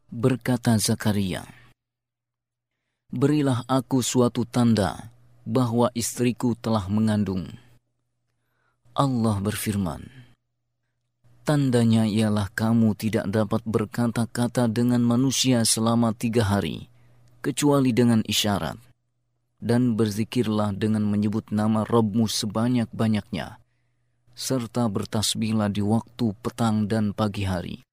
Berkata Zakaria, "Berilah aku suatu tanda bahwa istriku telah mengandung." Allah berfirman, "Tandanya ialah kamu tidak dapat berkata-kata dengan manusia selama 3 hari, kecuali dengan isyarat. Dan berzikirlah dengan menyebut nama Rabbmu sebanyak-banyaknya, serta bertasbihlah di waktu petang dan pagi hari.